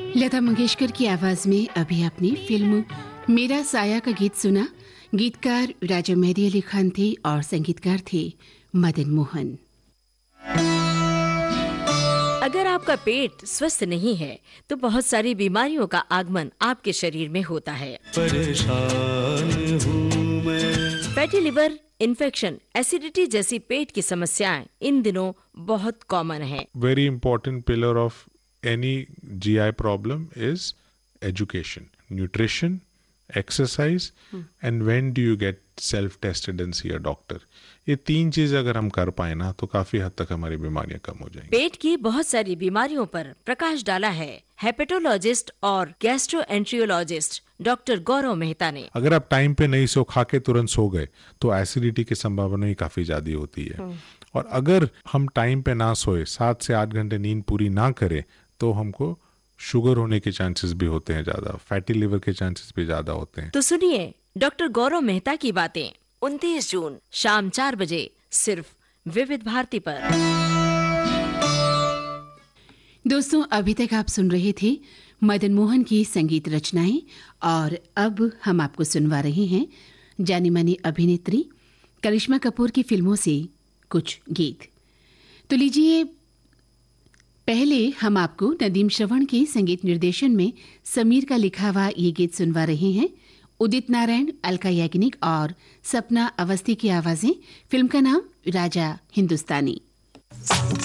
लता मंगेशकर की आवाज में अभी आपने फिल्म मेरा साया का गीत सुना। गीतकार राजा मेहदी अली खान थे और संगीतकार थे मदन मोहन। अगर आपका पेट स्वस्थ नहीं है तो बहुत सारी बीमारियों का आगमन आपके शरीर में होता है। परेशान हूँ मैं। फैटी लिवर, इन्फेक्शन, एसिडिटी जैसी पेट की समस्याएं इन दिनों बहुत कॉमन है। Very important pillar of any GI problem is education, nutrition, exercise, and when do you get self-tested and see a doctor. ये तीन चीज अगर हम कर पाए ना तो काफी हद तक हमारी बीमारियां कम हो जाएंगी। पेट की बहुत सारी बीमारियों पर प्रकाश डाला है हेपेटोलॉजिस्ट और गैस्ट्रोएंट्रियोलॉजिस्ट डॉक्टर गौरव मेहता ने। अगर आप टाइम पे नहीं सो, खा के तुरंत सो गए तो एसिडिटी की संभावना ही काफी ज्यादा होती है। और अगर हम टाइम पे ना सोए, 7 से 8 घंटे नींद पूरी ना करें तो हमको शुगर होने के चांसेस भी होते हैं ज्यादा, फैटी लिवर के चांसेस भी ज्यादा होते हैं। तो सुनिए डॉक्टर गौरव मेहता की बातें 29 जून शाम 4 बजे सिर्फ विविध भारती पर। दोस्तों, अभी तक आप सुन रहे थे मदन मोहन की संगीत रचनाएं और अब हम आपको सुनवा रहे हैं जानी मानी अभिनेत्री करिश्मा कपूर की फिल्मों से कुछ गीत। तो लीजिए, पहले हम आपको नदीम श्रवण के संगीत निर्देशन में समीर का लिखा हुआ ये गीत सुनवा रहे हैं। उदित नारायण, अलका याग्निक और सपना अवस्थी की आवाजें। फिल्म का नाम राजा हिंदुस्तानी।